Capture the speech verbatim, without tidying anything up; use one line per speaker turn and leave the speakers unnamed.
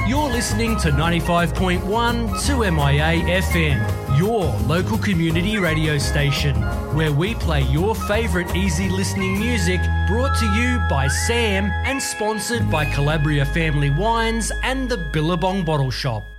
You're listening to ninety-five point one two M I A F M, your local community radio station, where we play your favourite easy listening music, brought to you by Sam and sponsored by Calabria Family Wines and the Billabong Bottle Shop.